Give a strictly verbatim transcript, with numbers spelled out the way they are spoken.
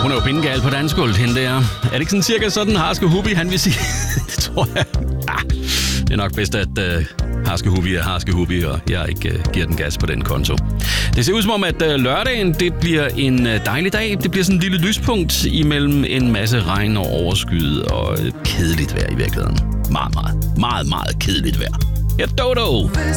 Hun er jo pindegal på dansegulvet, hende der. Er det ikke sådan cirka sådan, Harske Hubi, han vil sige? Det tror jeg. Ah, det er nok bedst, at uh, Harske Hubi er Harske Hubi, og jeg ikke uh, giver den gas på den konto. Det ser ud som om, at uh, lørdagen, det bliver en uh, dejlig dag. Det bliver sådan en lille lyspunkt imellem en masse regn og overskyet og uh, kedeligt vejr i virkeligheden. Meget, meget, meget, meget kedeligt vejr. Ja, Dodo!